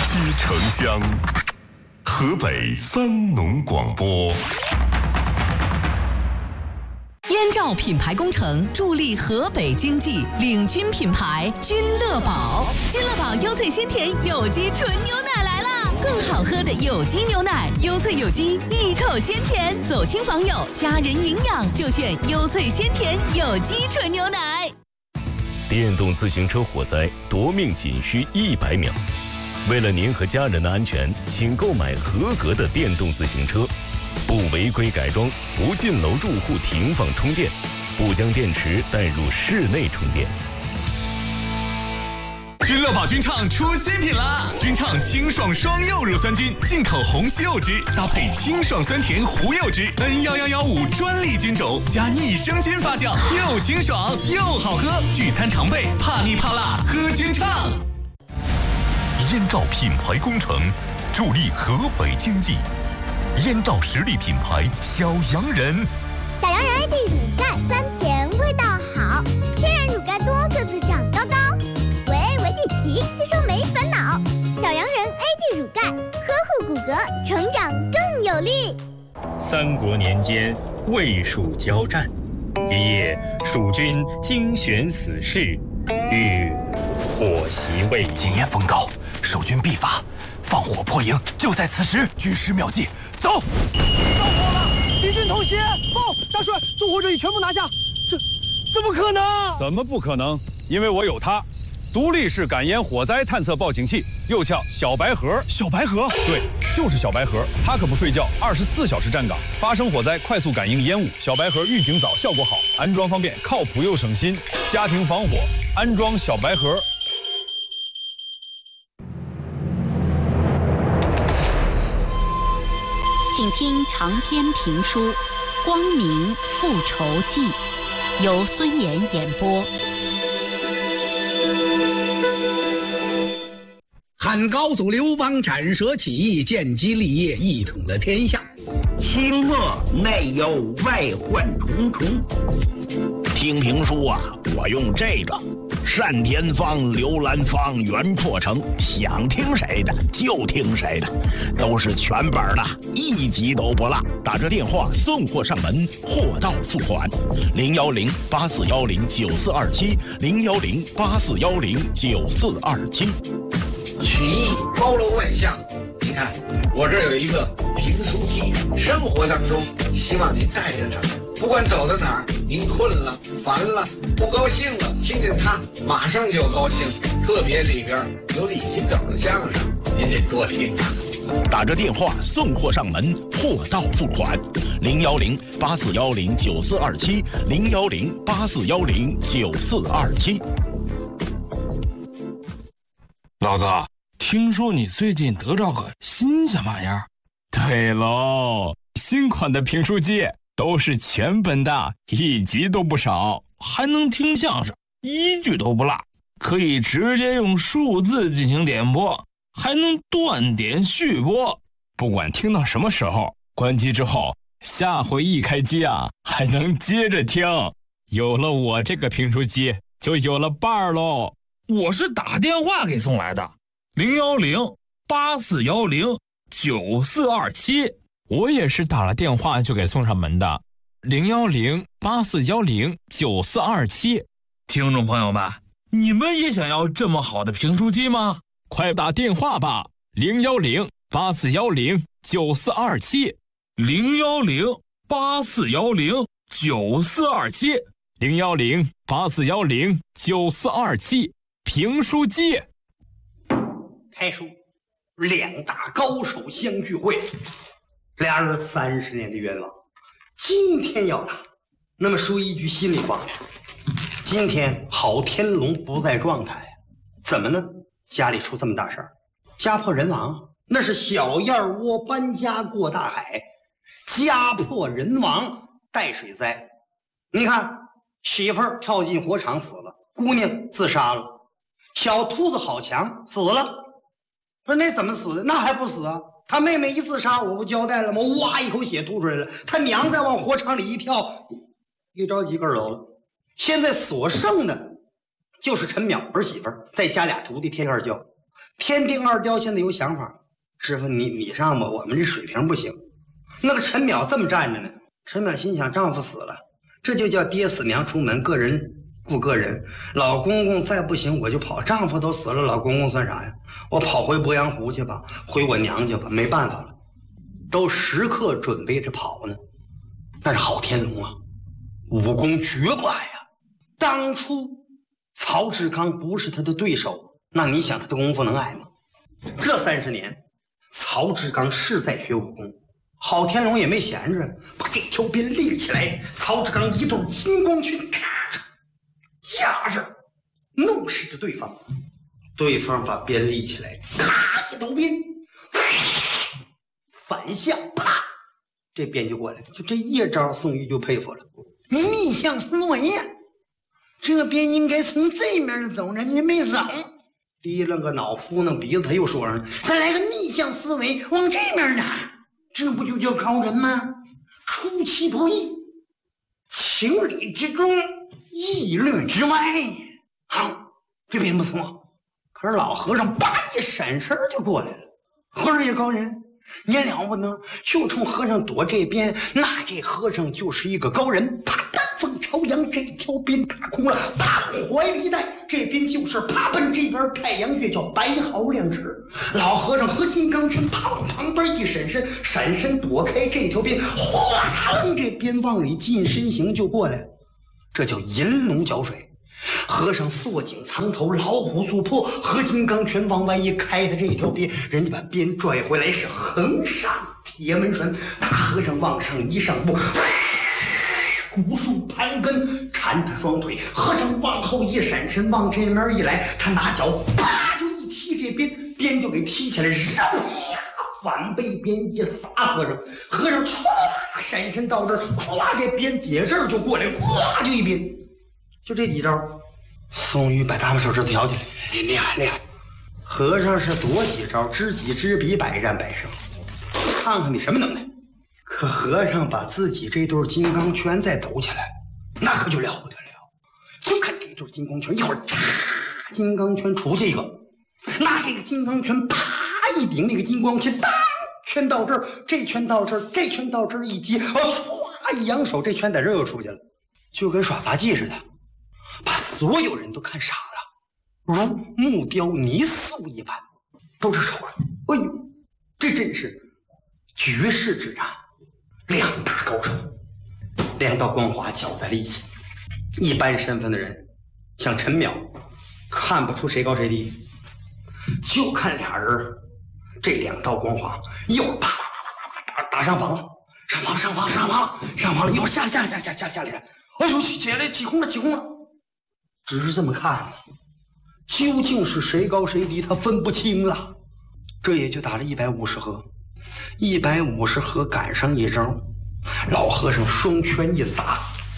接城乡，河北三农广播。 燕赵品牌工程助力河北经济，领军品牌君乐宝。君乐宝优萃鲜甜有机纯牛奶来啦！更好喝的有机牛奶，优萃有机，一口鲜甜，走亲访友，家人营养就选优萃鲜甜有机纯牛奶。 电动自行车火灾夺命仅需100秒。为了您和家人的安全，请购买合格的电动自行车，不违规改装，不进楼住户停放充电，不将电池带入室内充电。 君乐宝君畅出新品啦！君畅清爽双柚乳酸菌，进口红西柚汁搭配清爽酸甜胡柚汁 N1115专利菌种加益生菌发酵，又清爽又好喝。聚餐常备，怕腻怕辣喝君畅。 燕赵品牌工程助力河北经济。燕赵实力品牌小洋人， 小洋人 AD 乳钙酸甜味道好，天然乳钙多个子长高高，维地奇吸收没烦恼。小洋人 AD 乳钙呵护骨骼，成长更有力。 三国年间，魏蜀交战，一夜蜀军精选死士，欲火袭魏。 今夜风高，守军必发，放火破营，就在此时。军师妙计，走！ 着火了，敌军偷袭！报，大帅，纵火者已全部拿下。这怎么可能？ 怎么不可能？因为我有它。独立式感烟火灾探测报警器，又叫小白盒。 小白盒？ 对，就是小白盒。它可不睡觉，24小时站岗，发生火灾快速感应烟雾。小白盒预警早，效果好，安装方便，靠谱又省心。家庭防火，安装小白盒。 请听长篇评书《光明复仇记》，由孙岩演播。 汉高祖刘邦斩蛇起义，建基立业，一统了天下。 清末内忧外患重重。听评书啊，我用这个单田芳、刘兰芳、袁破城，想听谁的就听谁的，都是全本的，一集都不落。打这电话送货上门，货到付款。010-8410-9427，010-8410-9427。 曲艺包罗万象，你看我这有一个评书记，生活当中希望您带着它，不管走到哪儿，您困了、烦了、不高兴了，听见它马上就高兴。特别里边有李金斗的相声，您得多听啊。 打着电话送货上门，货到付款。010-8410-9427，010-8410-9427。 老哥，听说你最近得着个新鲜玩意儿？ 对喽，新款的评书机都是全本的，一集都不少， 还能听相声，一句都不落，可以直接用数字进行点播，还能断点续播。 不管听到什么时候，关机之后，下回一开机啊，还能接着听。有了我这个评书机，就有了伴儿喽。 我是打电话给送来的，010-8410-9427。 我也是打了电话就给送上门的，010-8410-9427。 听众朋友们，你们也想要这么好的评书机吗？ 快打电话吧，010-8410-9427。 010-8410-9427。 010-8410-9427。评书机。 开书，两大高手相聚会，俩人30年的愿望，今天要打。那么说一句心里话，今天郝天龙不在状态，怎么呢？家里出这么大事儿，家破人亡，那是小燕窝搬家过大海，家破人亡，带水灾。你看，媳妇儿跳进火场死了，姑娘自杀了，小兔子好强死了。说那怎么死的？那还不死啊？他妹妹一自杀，我不交代了吗？哇，一口血吐出来了。他娘再往火场里一跳，一着急个儿走了。现在所剩的就是陈淼儿媳妇儿，再加俩徒弟，天天教。 天定二雕现在有想法，师傅你上吧，我们这水平不行。那个陈淼这么站着呢，陈淼心想丈夫死了，这就叫爹死娘出门，个人顾个人。老公公再不行我就跑，丈夫都死了，老公公算啥呀？我跑回鄱阳湖去吧，回我娘家吧，没办法了，都时刻准备着跑呢。但是郝天龙啊，武功绝怪呀！当初曹志刚不是他的对手，那你想他的功夫能矮吗？这30年，曹志刚是在学武功，郝天龙也没闲着，把这条鞭立起来，曹志刚一对金光拳，咔压着，怒视着对方。对方把鞭立起来，咔一抖鞭，反向，啪，这鞭就过来了。就这一招，宋玉就佩服了，逆向思维呀！这鞭应该从这面走着，你没走。提了个脑，扶弄鼻子，他又说上，再来个逆向思维，往这面拿，这不就叫高人吗？出其不意，情理之中，意料之外。好，这鞭不错。可是老和尚叭一闪身就过来了。和尚也高人，你了不得，就冲和尚躲这鞭，那这和尚就是一个高人。啪，丹风朝阳，这条鞭踏空了，啪怀里一带，这鞭就是啪奔这边太阳穴，叫白毫两尺。老和尚和金刚拳啪往旁边一闪身，闪身躲开这条鞭，哗，这鞭往里进身形就过来，这叫银龙搅水。和尚缩颈藏头，老虎速破，和金刚拳往外一开，他这一条鞭，人家把鞭拽回来，是横上铁门栓。大和尚往上一上步，古树盘根缠他双腿，和尚往后一闪身，往这面一来，他拿脚啪就一踢这鞭，鞭就给踢起来，绕反背鞭一砸和尚，和尚唰闪身到这儿，咵这鞭解这儿就过来，咵就一鞭。就这几招，宋玉把他们手指头挑起来，厉害厉害！和尚是躲几招，知己知彼，百战百胜。看看你什么能耐！可和尚把自己这对金刚拳再抖起来，那可就了不得了。就看这对金刚拳，一会儿嚓，金刚拳出去一个，那这个金刚拳啪一顶，那个金光拳当拳到这儿，这拳到这儿，这拳到这儿一击，唰一扬手，这拳在这儿又出去了，就跟耍杂技似的。把所有人都看傻了，如木雕泥塑一般，都是瞅着，哎呦，这真是绝世之战，两大高手，两道光华搅在了一起。一般身份的人，像陈淼，看不出谁高谁低，就看俩人这两道光华，一会儿啪啪啪啪啪打上房了，上房了，一会儿下来，哎呦，起来，起空了。只是这么看呢，究竟是谁高谁低，他分不清了。这也就打了150合，150合赶上一招，老和尚双拳一砸，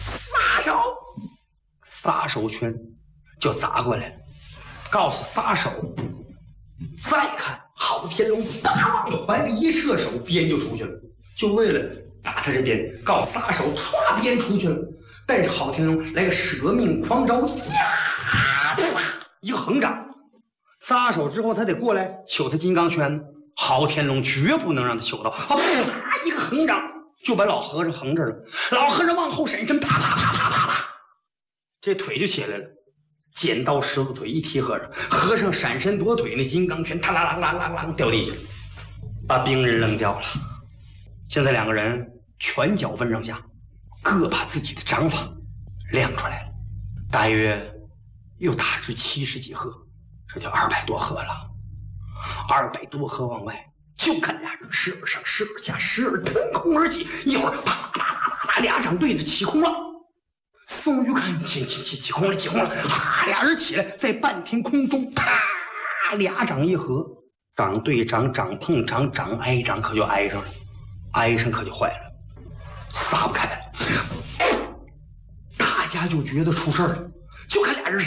撒手拳就砸过来了。告诉撒手，再看郝天龙大往怀里一撤手，鞭就出去了，就为了打他这边，告诉撒手，歘鞭出去了。但是郝天龙来个舍命狂招，呀，一个横掌，撒手之后他得过来求他金刚拳呢。郝天龙绝不能让他求到，一个横掌就把老和尚横着了。老和尚往后闪身，啪，这腿就起来了。剪刀石头腿一踢和尚，和尚闪身躲腿，那金刚拳他啷掉地下了，把兵人扔掉了。现在两个人拳脚分上下，各把自己的掌法亮出来了，大约又打至70几合，这就200多合了。200多合往外，就看俩人时而上，时而下，时而腾空而起，一会儿啪，俩掌对着起空了。宋玉看起空了，俩人起来，在半天空中啪，俩掌一合，掌对掌，掌碰掌，掌挨掌，可就挨上了，挨上可就坏了，撒不开了。大家就觉得出事了，就看俩人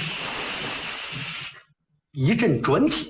一阵转体，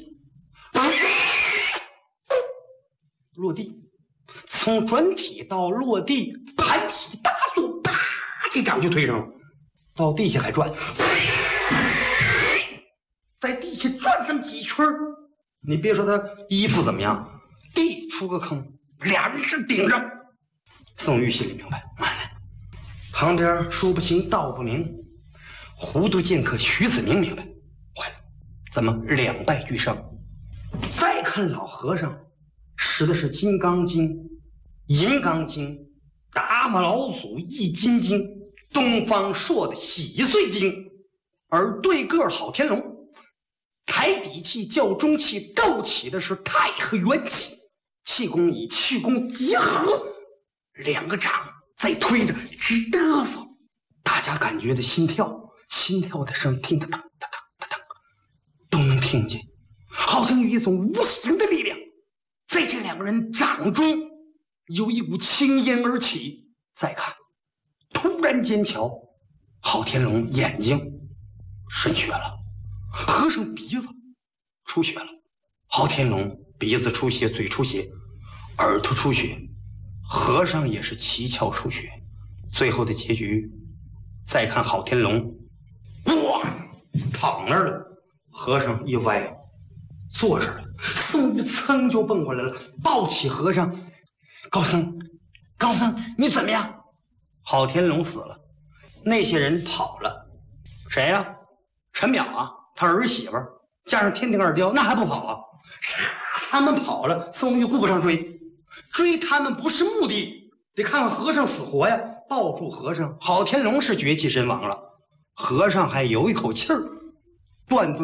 落地，从转体到落地盘起大速，啪，这掌就推上了，到地下还转，在地下转这么几圈， 你别说他衣服怎么样，地出个坑，俩人是顶着。宋玉心里明白，完了，旁边说不清道不明，糊涂剑客徐子明明白，完了，怎么两败俱伤？再看老和尚使的是金刚经、银刚经、达摩老祖易筋经、东方朔的洗髓经，而对个郝天龙抬底气较中气，斗起的是太和元气，气功与气功结合，两个掌在推着直嘚瑟，大家感觉的心跳的声听得噔噔噔噔噔，都能听见，好像有一种无形的力量在这两个人掌中有一股青烟而起。再看，突然间瞧，郝天龙眼睛渗血了，和尚鼻子出血了，郝天龙鼻子出血，嘴出血，耳朵出血，和尚也是七窍出血。最后的结局，再看郝天龙，哇，躺那儿了，和尚一歪，坐这儿了。宋玉噌就蹦过来了，抱起和尚，高僧，你怎么样？郝天龙死了，那些人跑了。谁呀？陈淼啊，他儿媳妇加上天庭二雕，那还不跑啊？他们跑了，宋玉顾不上追他们不是目的，得看看和尚死活呀。抱住和尚，郝天龙是绝气身亡了，和尚还有一口气儿，断